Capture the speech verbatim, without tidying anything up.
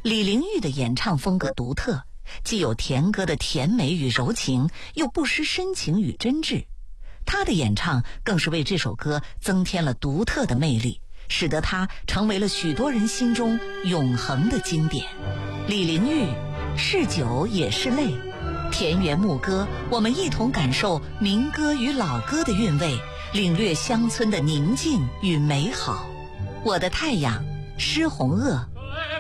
李玲玉的演唱风格独特，既有甜歌的甜美与柔情，又不失深情与真挚。她的演唱更是为这首歌增添了独特的魅力，使得它成为了许多人心中永恒的经典。李玲玉，是酒也是泪，田园牧歌，我们一同感受民歌与老歌的韵味，领略乡村的宁静与美好。我的太阳，施红萼。